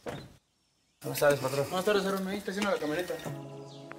Buenas tardes, patrón. Buenas tardes, Aaron. Ahí está haciendo la camioneta.